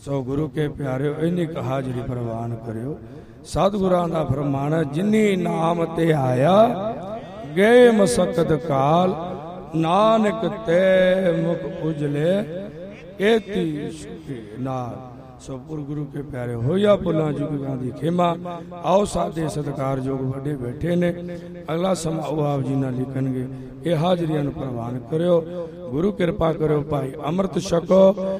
ਸੋ ਗੁਰੂ ਕੇ ਪਿਆਰਿਓ ਇੰਨੀ ਕ ਹਾਜ਼ਰੀ ਪ੍ਰਵਾਨ ਕਰਿਓ। ਸਤਿਗੁਰਾਂ ਦਾ ਫਰਮਾਨ ਹੈ, ਜਿਨੀ ਨਾਮ ਤੇ ਆਇਆ ਗਏ ਮਸਕਤ ਕਾਲ, ਨਾਨਕ ਤੇ ਮੁਖ ਉਜਲੇ ਏਤੀ ਸੁਖੀ ਨਾਲ। ਸੋ ਗੁਰੂ ਕੇ ਪਿਆਰੇ ਹੋਇਆ ਭੁੱਲਾਂ ਚੁੱਕਾਂ ਦੀ ਖੇਮਾ। ਆਓ ਸਾਦੇ ਸਤਿਕਾਰਯੋਗ ਵੱਡੇ ਬੈਠੇ ਨੇ, ਅਗਲਾ ਸਮਾਂ ਉਹ ਆਪ ਜੀ ਨਾਲ ਲਿਖਣਗੇ। ਇਹ ਹਾਜ਼ਰੀਆਂ ਨੂੰ ਪ੍ਰਵਾਨ ਕਰਿਓ। ਗੁਰੂ ਕਿਰਪਾ ਕਰਿਓ ਭਾਈ ਅੰਮ੍ਰਿਤ ਛਕੋ।